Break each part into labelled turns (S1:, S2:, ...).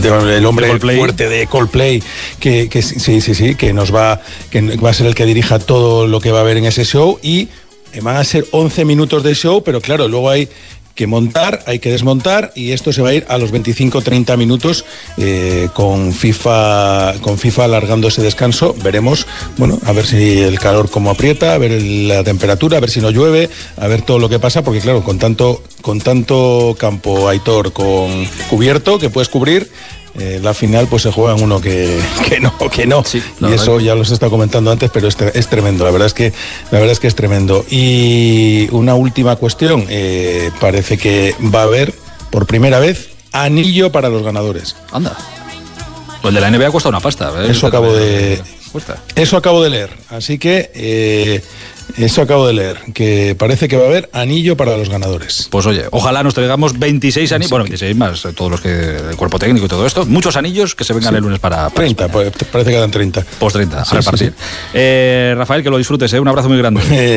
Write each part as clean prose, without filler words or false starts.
S1: el hombre fuerte de Coldplay, que sí, que va a ser el que dirija todo lo que va a haber en ese show, y van a ser 11 minutos de show, pero claro, luego hay que montar, hay que desmontar, y esto se va a ir a los 25-30 minutos con FIFA alargando ese descanso. Veremos, bueno, a ver si el calor como aprieta, a ver la temperatura, a ver si no llueve, a ver todo lo que pasa, porque claro, con tanto campo, Aitor, con cubierto que puedes cubrir, la final pues se juega en uno que no. Sí, y eso ya los he estado comentando antes, pero es tremendo, la verdad es que es tremendo. Y una última cuestión, parece que va a haber por primera vez anillo para los ganadores.
S2: Anda. Pues el de la NBA cuesta una pasta.
S1: Eso acabo de leer, así que eso acabo de leer, que parece que va a haber anillo para los ganadores.
S2: Pues oye, ojalá nos traigamos 26 anillos, bueno, 26 más, todos los que del cuerpo técnico y todo esto, muchos anillos que se vengan el lunes para
S1: 30, pues, parece que dan 30.
S2: Pues 30, al partir. Rafael, que lo disfrutes, un abrazo muy grande.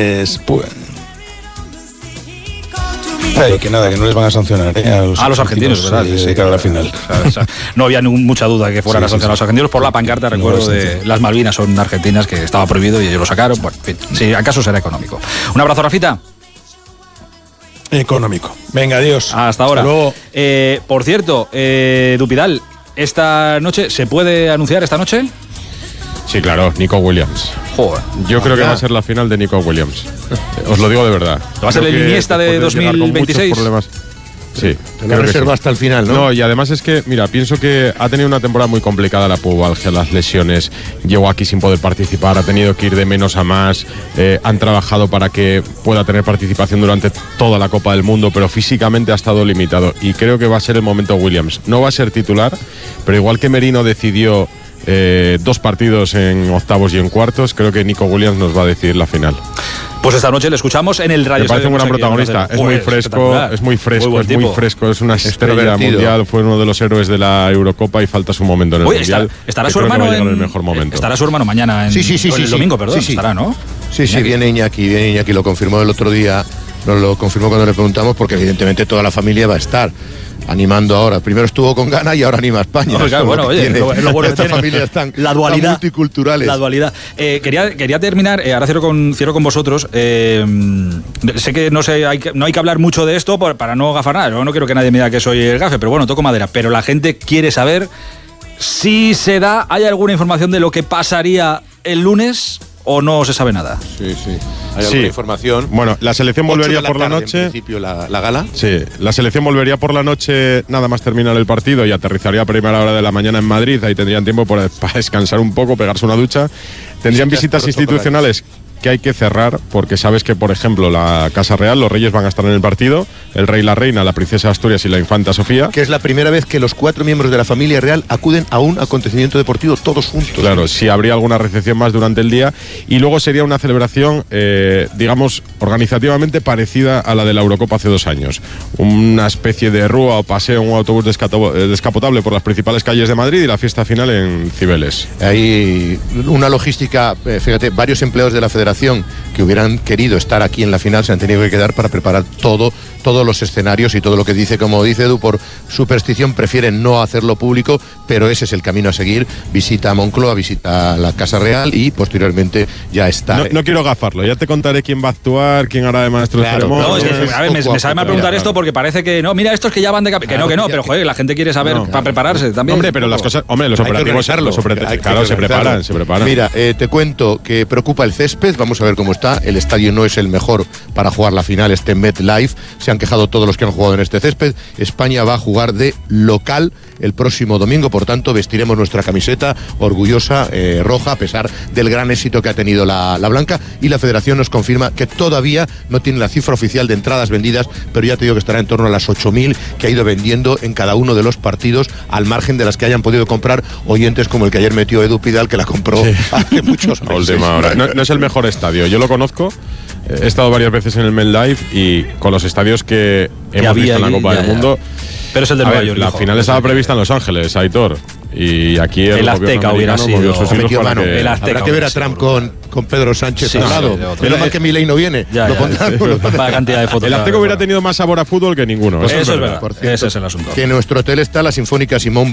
S1: Que nada, que no les van a sancionar
S2: a los argentinos, ¿verdad?
S1: Sí, cara a la final.
S2: No había mucha duda de que fueran a sancionar a los argentinos por la pancarta, recuerdo, de las Malvinas son argentinas, que estaba prohibido y ellos lo sacaron. Bueno, en fin, si acaso será económico. Un abrazo, Rafita.
S1: Económico. Venga, adiós.
S2: Hasta ahora.
S1: Hasta luego.
S2: Por cierto, Dupidal, esta noche, ¿se puede anunciar esta noche?
S3: Sí, claro, Nico Williams.
S2: Joder.
S3: Yo creo que va a ser la final de Nico Williams. Os lo digo de verdad.
S2: ¿Va a ser el Iniesta de 2026?
S3: Sí.
S4: Te lo reserva hasta el final, ¿no?
S3: No, y además es que, mira, pienso que ha tenido una temporada muy complicada, la pubalgia, las lesiones, llegó aquí sin poder participar, ha tenido que ir de menos a más, han trabajado para que pueda tener participación durante toda la Copa del Mundo, pero físicamente ha estado limitado, y creo que va a ser el momento Williams. No va a ser titular, pero igual que Merino decidió 2 partidos en octavos y en cuartos, creo que Nico Williams nos va a decidir la final.
S2: Pues esta noche le escuchamos en el Radio.
S3: Me parece un gran protagonista, es muy fresco, es una estrella mundial, fue uno de los héroes de la Eurocopa y falta su momento en el Mundial.
S2: ¿Estará su hermano
S3: en el mejor momento?
S2: Estará su hermano mañana el domingo, perdón, estará, ¿no?
S4: Sí, viene Iñaki, lo confirmó el otro día, nos lo confirmó cuando le preguntamos, porque evidentemente toda la familia va a estar animando ahora. Primero estuvo con Ghana y ahora anima a España.
S2: No, claro, bueno, oye, lo bueno
S4: esta familia están
S2: la dualidad,
S4: multiculturales.
S2: La dualidad. Quería terminar, ahora cierro con vosotros. Sé que no hay que hablar mucho de esto para no gafar nada. No quiero que nadie me diga que soy el gafe, pero bueno, toco madera. Pero la gente quiere saber si se da, ¿hay alguna información de lo que pasaría el lunes o no se sabe nada?
S4: Sí. ¿Hay alguna información?
S3: Bueno, la selección volvería por la noche.
S4: En principio, la gala.
S3: Sí, la selección volvería por la noche, nada más terminar el partido, y aterrizaría a primera hora de la mañana en Madrid. Ahí tendrían tiempo para descansar un poco, pegarse una ducha. Tendrían visitas institucionales que hay que cerrar, porque sabes que, por ejemplo, la Casa Real, los reyes van a estar en el partido, el rey, la reina, la princesa de Asturias y la infanta Sofía.
S4: Que es la primera vez que los 4 miembros de la familia real acuden a un acontecimiento deportivo todos juntos.
S3: Claro, sí, habría alguna recepción más durante el día, y luego sería una celebración, digamos, organizativamente parecida a la de la Eurocopa hace 2 años. Una especie de rúa o paseo, un autobús descapotable por las principales calles de Madrid, y la fiesta final en Cibeles.
S4: Hay una logística, fíjate, varios empleados de la Federación que hubieran querido estar aquí en la final se han tenido que quedar para preparar todos los escenarios y todo lo que dice. Como dice Edu, por superstición prefieren no hacerlo público, pero ese es el camino a seguir. Visita a Moncloa, visita a la Casa Real y posteriormente ya está.
S3: No quiero gafarlo, ya te contaré quién va a actuar, quién hará de maestro de ceremonia.
S2: A ver, me sabe mal preguntar esto porque parece que no, mira, estos que ya van de que no, pero joder, la gente quiere saber para prepararse también.
S3: Hombre, pero las cosas, los operativos claro, se preparan.
S4: Mira, te cuento que preocupa el césped, vamos a ver cómo está. El estadio no es el mejor para jugar la final, MetLife. Se han quejado todos los que han jugado en este césped. España va a jugar de local el próximo domingo, por tanto vestiremos nuestra camiseta orgullosa, roja, a pesar del gran éxito que ha tenido la blanca, y la Federación nos confirma que todavía no tiene la cifra oficial de entradas vendidas, pero ya te digo que estará en torno a las 8.000 que ha ido vendiendo en cada uno de los partidos, al margen de las que hayan podido comprar oyentes como el que ayer metió Edu Pidal, que la compró hace muchos meses.
S3: No es el mejor estadio, yo lo conozco. He estado varias veces en el MetLife y con los estadios que hemos visto en la Copa del Mundo.
S2: Pero es el de Nueva York.
S3: La final estaba prevista en Los Ángeles, Aitor. Y aquí
S2: el Azteca hubiera sido.
S4: El Azteca habrá que ver a Trump con Pedro Sánchez al lado. Menos mal que Milei no viene.
S2: Para cantidad de fotos.
S3: El Azteca hubiera tenido más sabor a fútbol que ninguno.
S2: Eso es verdad. Ese es el asunto.
S4: Que en nuestro hotel está la Sinfónica Simón